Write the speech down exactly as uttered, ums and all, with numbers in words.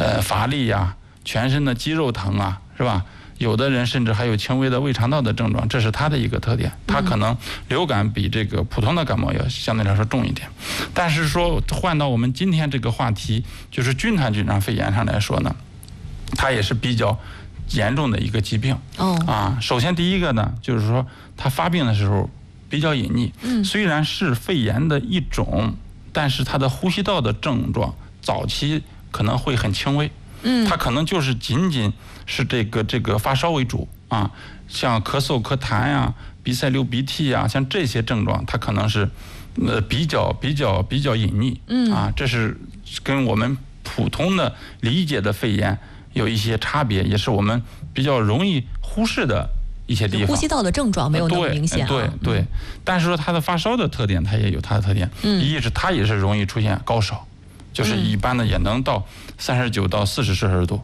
呃乏力呀、啊，全身的肌肉疼啊，是吧？有的人甚至还有轻微的胃肠道的症状，这是它的一个特点。它可能流感比这个普通的感冒要相对来说重一点。但是说换到我们今天这个话题，就是菌团菌状肺炎上来说呢，它也是比较严重的一个疾病。哦啊，首先第一个呢，就是说它发病的时候比较隐匿。嗯，虽然是肺炎的一种，但是它的呼吸道的症状早期可能会很轻微。嗯，它可能就是仅仅是这个这个发烧为主啊，像咳嗽、咳痰呀、鼻塞、流鼻涕呀，像这些症状，它可能是呃比较比较比较隐匿。嗯啊，这是跟我们普通的理解的肺炎有一些差别，也是我们比较容易忽视的一些地方。 呼吸道的症状没有那么明显、啊。 对对对、嗯，但是说它的发烧的特点，它也有它的特点。嗯，一是它也是容易出现高烧。就是一般的也能到三十九到四十摄氏度，